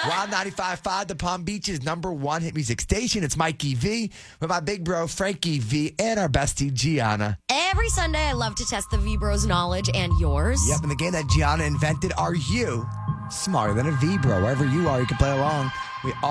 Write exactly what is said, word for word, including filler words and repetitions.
Wild ninety-five point five, the Palm Beach's number one hit music station. It's Mikey V with my big bro, Frankie V, and our bestie, Gianna. Every Sunday, I love to test the V-Bros' knowledge and yours. Yep, and the game that Gianna invented, are you smarter than a V-Bro? Wherever you are, you can play along. We all